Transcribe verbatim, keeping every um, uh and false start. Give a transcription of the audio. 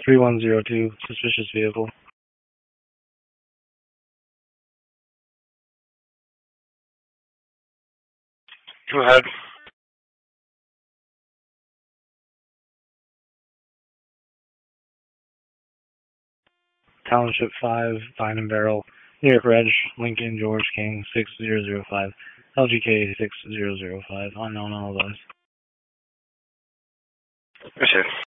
three one zero two, suspicious vehicle. Go ahead. Township five, Vine and Barrel, New York Reg, Lincoln George King six zero zero five, L G K six zero zero five, unknown all those. Appreciate it.